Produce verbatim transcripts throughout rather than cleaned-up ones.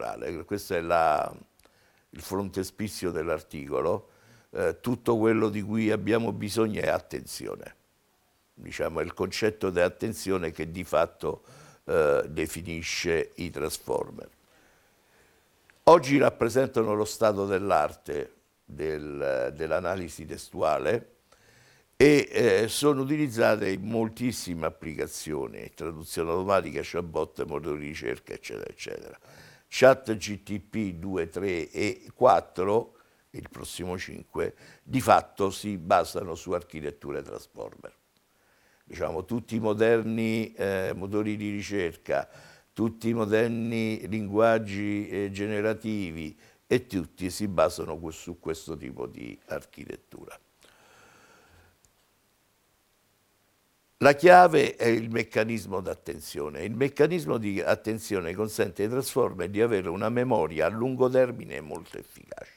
naturale. Questo è la, il frontespizio dell'articolo. Eh, tutto quello di cui abbiamo bisogno è attenzione. Diciamo, è il concetto di attenzione che di fatto eh, definisce i transformer. Oggi rappresentano lo stato dell'arte del, dell'analisi testuale e eh, sono utilizzate in moltissime applicazioni, traduzione automatica, chatbot, motori di ricerca, eccetera, eccetera. ChatGTP due, tre e quattro, il prossimo cinque, di fatto si basano su architetture transformer. Diciamo, tutti i moderni eh, motori di ricerca, tutti i moderni linguaggi eh, generativi e tutti si basano su questo tipo di architettura. La chiave è il meccanismo d'attenzione. Il meccanismo di attenzione consente ai transformer di avere una memoria a lungo termine molto efficace.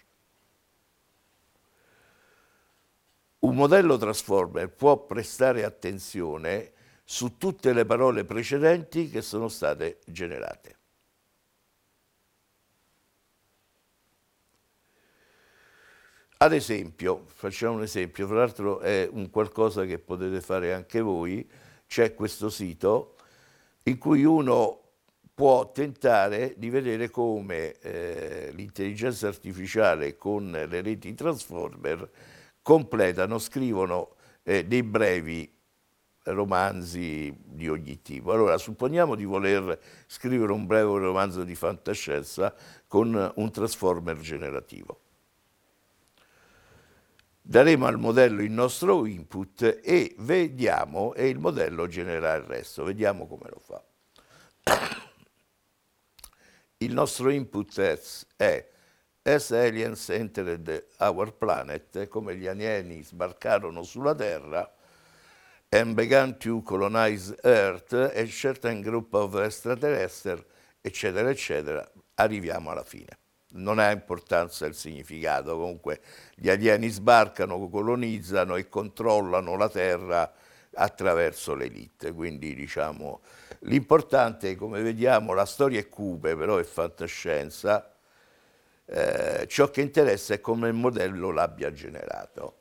Un modello transformer può prestare attenzione su tutte le parole precedenti che sono state generate. Ad esempio, facciamo un esempio, tra l'altro è un qualcosa che potete fare anche voi, c'è questo sito in cui uno può tentare di vedere come eh, l'intelligenza artificiale con le reti transformer completano, scrivono eh, dei brevi romanzi di ogni tipo. Allora, supponiamo di voler scrivere un breve romanzo di fantascienza con un transformer generativo. Daremo al modello il nostro input e vediamo, e il modello genererà il resto, vediamo come lo fa. Il nostro input è as aliens entered our planet, come gli alieni sbarcarono sulla Terra and began to colonize Earth, a certain group of extraterrestri, eccetera, eccetera, arriviamo alla fine. Non ha importanza il significato, comunque gli alieni sbarcano, colonizzano e controllano la Terra attraverso l'elite, quindi diciamo l'importante, come vediamo, la storia è cupe, però è fantascienza, eh, ciò che interessa è come il modello l'abbia generato.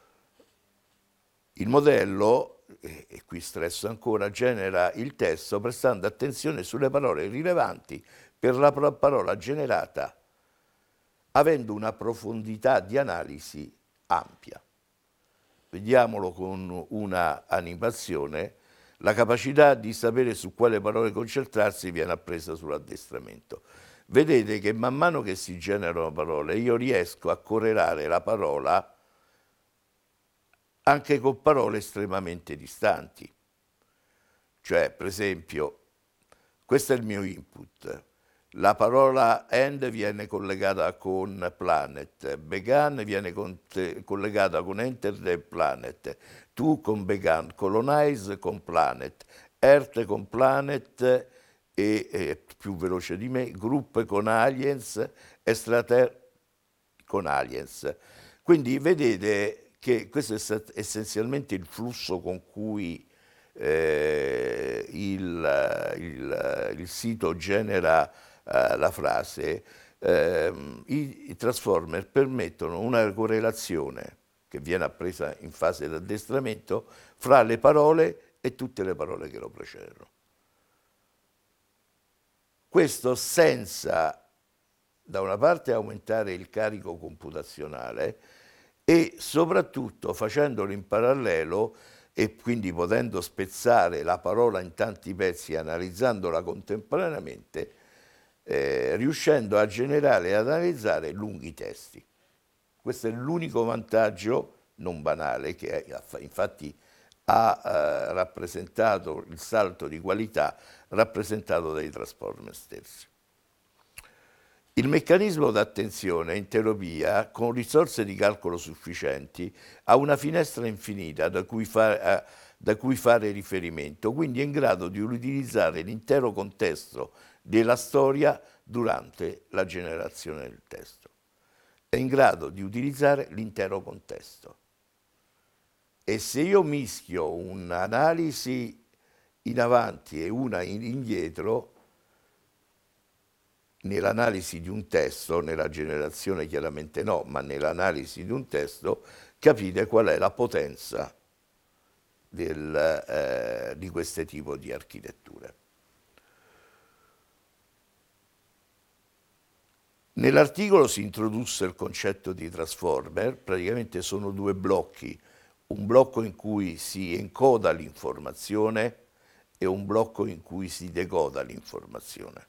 Il modello, e qui stresso ancora, genera il testo prestando attenzione sulle parole rilevanti per la parola generata, avendo una profondità di analisi ampia. Vediamolo con una animazione. La capacità di sapere su quale parole concentrarsi viene appresa sull'addestramento. Vedete che man mano che si generano parole io riesco a correlare la parola anche con parole estremamente distanti. Cioè, per esempio, questo è il mio input. La parola end viene collegata con planet, began viene con collegata con enter the planet, to con began, colonize con planet, earth con planet e, e più veloce di me, group con aliens, extraterrestri con aliens. Quindi vedete che questo è essenzialmente il flusso con cui eh, il, il, il sito genera Uh, la frase, uh, i, i transformer permettono una correlazione che viene appresa in fase di addestramento fra le parole e tutte le parole che lo precedono. Questo senza, da una parte, aumentare il carico computazionale e soprattutto facendolo in parallelo e quindi potendo spezzare la parola in tanti pezzi e analizzandola contemporaneamente, Eh, riuscendo a generare e ad analizzare lunghi testi. Questo è l'unico vantaggio non banale che è, infatti ha eh, rappresentato il salto di qualità rappresentato dai transformer stessi. Il meccanismo d'attenzione a entropia, con risorse di calcolo sufficienti, ha una finestra infinita da cui, fa, eh, da cui fare riferimento, quindi è in grado di utilizzare l'intero contesto della storia durante la generazione del testo. È in grado di utilizzare l'intero contesto. E se io mischio un'analisi in avanti e una in indietro, nell'analisi di un testo, nella generazione chiaramente no, ma nell'analisi di un testo capite qual è la potenza del, eh, di questo tipo di architetture. Nell'articolo si introdusse il concetto di transformer, praticamente sono due blocchi, un blocco in cui si encoda l'informazione e un blocco in cui si decoda l'informazione,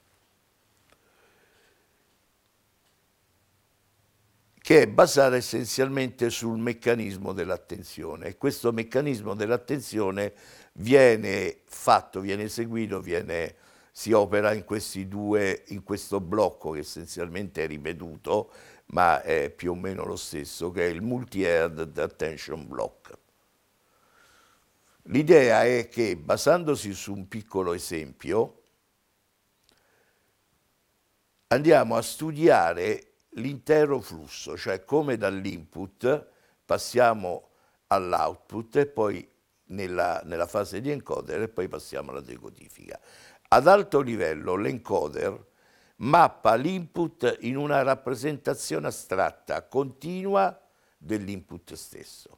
che è basata essenzialmente sul meccanismo dell'attenzione. E questo meccanismo dell'attenzione viene fatto, viene eseguito, viene, si opera in questi due, in questo blocco che essenzialmente è ripetuto, ma è più o meno lo stesso, che è il multi-head attention block. L'idea è che, basandosi su un piccolo esempio, andiamo a studiare l'intero flusso, cioè come dall'input passiamo all'output e poi nella, nella fase di encoder e poi passiamo alla decodifica. Ad alto livello l'encoder mappa l'input in una rappresentazione astratta continua dell'input stesso.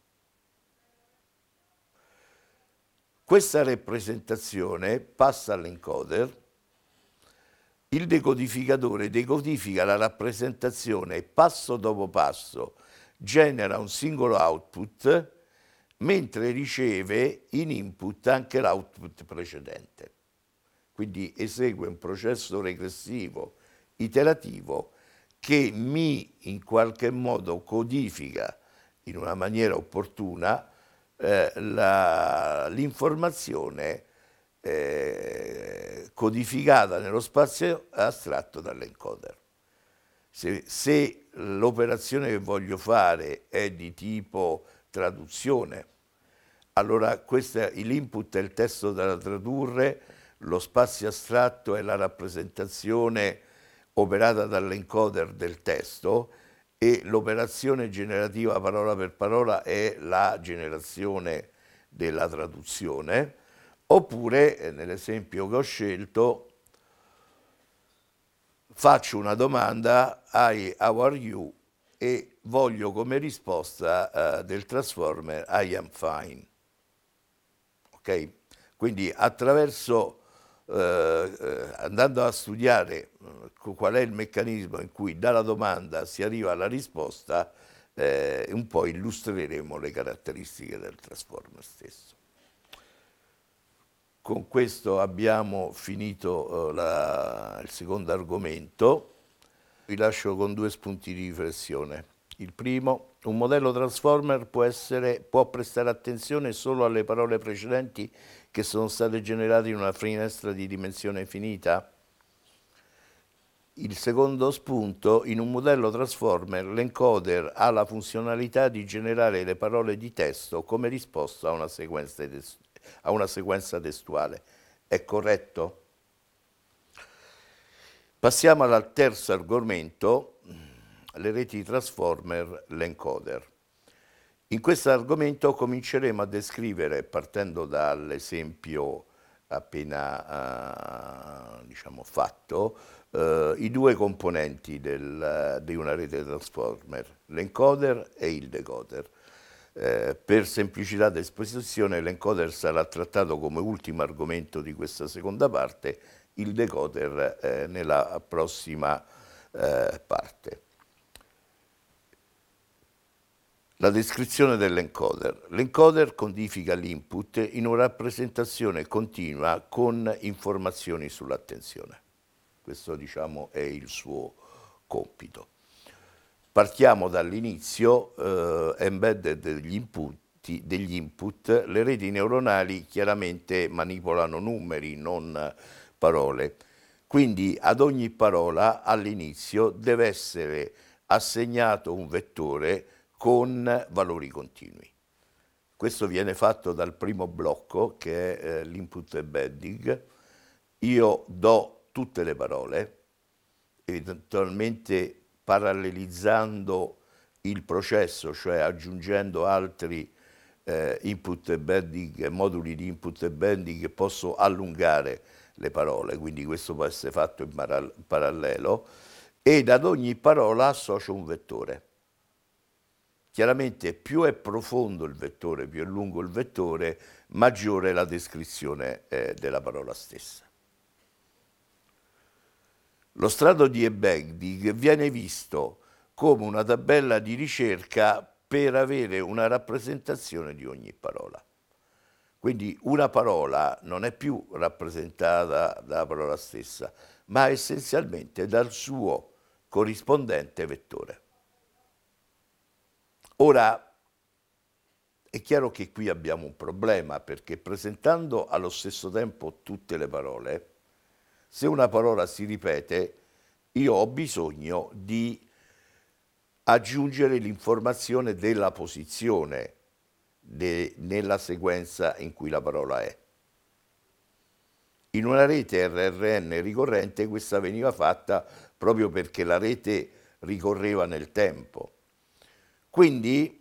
Questa rappresentazione passa all'encoder. Il decodificatore decodifica la rappresentazione e passo dopo passo genera un singolo output, mentre riceve in input anche l'output precedente. Quindi esegue un processo regressivo, iterativo, che mi in qualche modo codifica in una maniera opportuna eh, l'informazione Eh, codificata nello spazio astratto dall'encoder. Se, se l'operazione che voglio fare è di tipo traduzione, allora l'input è il testo da tradurre, lo spazio astratto è la rappresentazione operata dall'encoder del testo e l'operazione generativa parola per parola è la generazione della traduzione. Oppure, nell'esempio che ho scelto, faccio una domanda, hi, how are you? E voglio come risposta uh, del transformer I am fine. Ok? Quindi attraverso, uh, uh, andando a studiare uh, qual è il meccanismo in cui dalla domanda si arriva alla risposta, eh, un po' illustreremo le caratteristiche del transformer stesso. Con questo abbiamo finito uh, la, il secondo argomento. Vi lascio con due spunti di riflessione. Il primo, un modello transformer può, essere, può prestare attenzione solo alle parole precedenti che sono state generate in una finestra di dimensione finita. Il secondo spunto, in un modello transformer l'encoder ha la funzionalità di generare le parole di testo come risposta a una sequenza testuale. a una sequenza testuale. È corretto? Passiamo al terzo argomento, le reti transformer, l'encoder. In questo argomento cominceremo a descrivere, partendo dall'esempio appena uh, diciamo, fatto, uh, i due componenti del, uh, di una rete transformer, l'encoder e il decoder. Eh, per semplicità di esposizione l'encoder sarà trattato come ultimo argomento di questa seconda parte, il decoder eh, nella prossima eh, parte. La descrizione dell'encoder. L'encoder codifica l'input in una rappresentazione continua con informazioni sull'attenzione. Questo, diciamo, è il suo compito. Partiamo dall'inizio, eh, embedded degli input, degli input, le reti neuronali chiaramente manipolano numeri, non parole. Quindi ad ogni parola all'inizio deve essere assegnato un vettore con valori continui. Questo viene fatto dal primo blocco, che è eh, l'input embedding. Io do tutte le parole, eventualmente parallelizzando il processo, cioè aggiungendo altri eh, input embedding, moduli di input embedding, posso allungare le parole, quindi questo può essere fatto in para- parallelo, ed ad ogni parola associo un vettore. Chiaramente più è profondo il vettore, più è lungo il vettore, maggiore è la descrizione eh, della parola stessa. Lo strato di embedding viene visto come una tabella di ricerca per avere una rappresentazione di ogni parola. Quindi una parola non è più rappresentata dalla parola stessa, ma essenzialmente dal suo corrispondente vettore. Ora, è chiaro che qui abbiamo un problema, perché presentando allo stesso tempo tutte le parole, se una parola si ripete, io ho bisogno di aggiungere l'informazione della posizione de, nella sequenza in cui la parola è. In una rete R R N ricorrente questa veniva fatta proprio perché la rete ricorreva nel tempo. Quindi,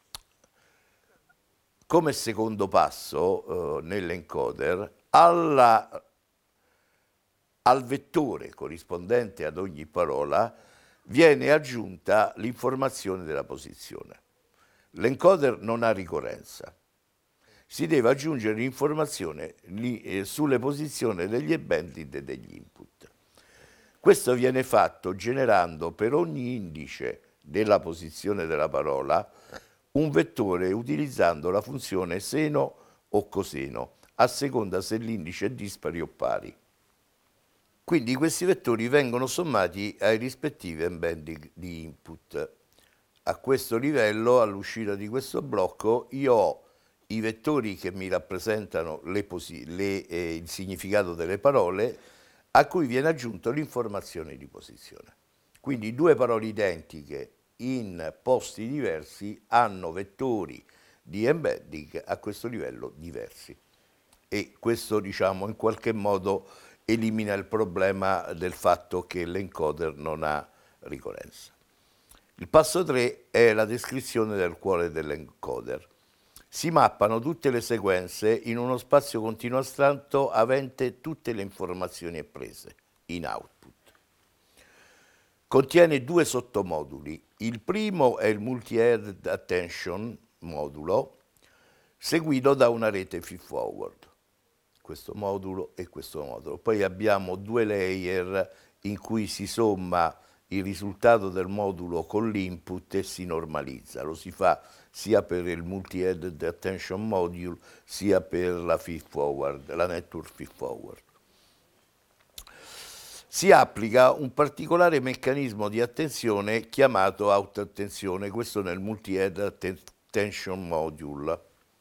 come secondo passo eh, nell'encoder, alla, al vettore corrispondente ad ogni parola viene aggiunta l'informazione della posizione. L'encoder non ha ricorrenza. Si deve aggiungere l'informazione eh, sulle posizioni degli embedded e degli input. Questo viene fatto generando per ogni indice della posizione della parola un vettore utilizzando la funzione seno o coseno, a seconda se l'indice è dispari o pari. Quindi questi vettori vengono sommati ai rispettivi embedding di input. A questo livello, all'uscita di questo blocco, io ho i vettori che mi rappresentano le le, eh, il significato delle parole, a cui viene aggiunto l'informazione di posizione. Quindi due parole identiche in posti diversi hanno vettori di embedding a questo livello diversi. E questo, diciamo, in qualche modo elimina il problema del fatto che l'encoder non ha ricorrenza. Il passo tre è la descrizione del cuore dell'encoder. Si mappano tutte le sequenze in uno spazio continuo astratto avente tutte le informazioni apprese in output. Contiene due sottomoduli. Il primo è il Multi-Head Attention modulo, seguito da una rete feedforward. Questo modulo e questo modulo. Poi abbiamo due layer in cui si somma il risultato del modulo con l'input e si normalizza. Lo si fa sia per il Multi-Headed Attention Module sia per la feedforward, la network feedforward. Si applica un particolare meccanismo di attenzione chiamato auto-attenzione, questo nel Multi-Headed Attention Module.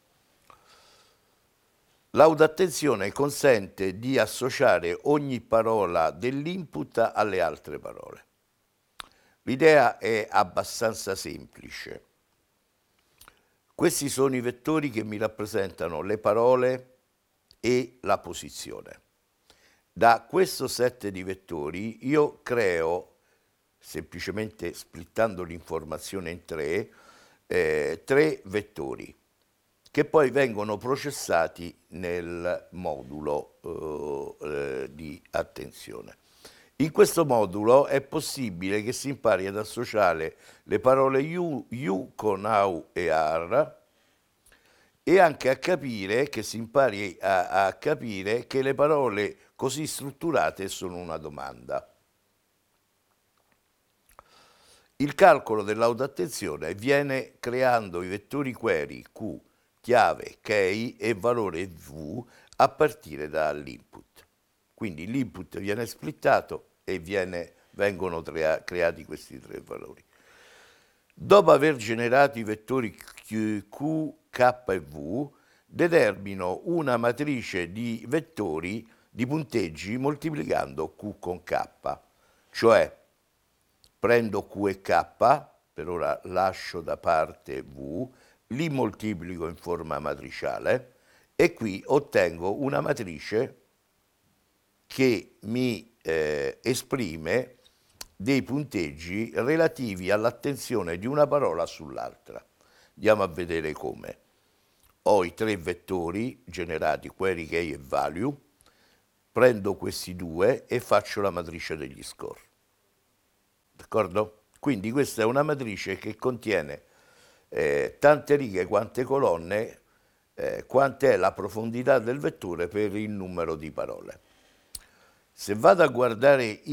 L'auto-attenzione consente di associare ogni parola dell'input alle altre parole. L'idea è abbastanza semplice. Questi sono i vettori che mi rappresentano le parole e la posizione. Da questo set di vettori io creo, semplicemente splittando l'informazione in tre, eh, tre vettori che poi vengono processati nel modulo eh, di attenzione. In questo modulo è possibile che si impari ad associare le parole you, you con how e are, e anche a capire che si impari a, a capire che le parole così strutturate sono una domanda. Il calcolo dell'autoattenzione avviene creando i vettori query Q, chiave, key e valore v a partire dall'input. Quindi l'input viene splittato e viene, vengono creati questi tre valori. Dopo aver generato i vettori Q, K e V, determino una matrice di vettori di punteggi moltiplicando Q con K, cioè prendo Q e K, per ora lascio da parte V, li moltiplico in forma matriciale e qui ottengo una matrice che mi eh, esprime dei punteggi relativi all'attenzione di una parola sull'altra. Andiamo a vedere come. Ho i tre vettori generati, query, key e value, prendo questi due e faccio la matrice degli score. D'accordo? Quindi questa è una matrice che contiene eh, tante righe quante colonne, eh, quant'è la profondità del vettore per il numero di parole. Se vado a guardare